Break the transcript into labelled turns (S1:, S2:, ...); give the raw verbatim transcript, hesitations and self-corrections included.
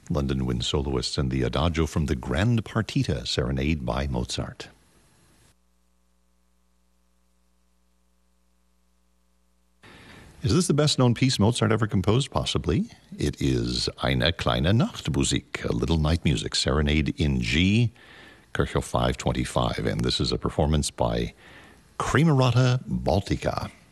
S1: London Wind Soloists and the Adagio from the Grand Partita, Serenade by Mozart. Is this the best-known piece Mozart ever composed? Possibly. It is Eine kleine Nachtmusik, a little night music, Serenade in G, Kirchhoff five twenty-five, and this is a performance by Camerata Baltica.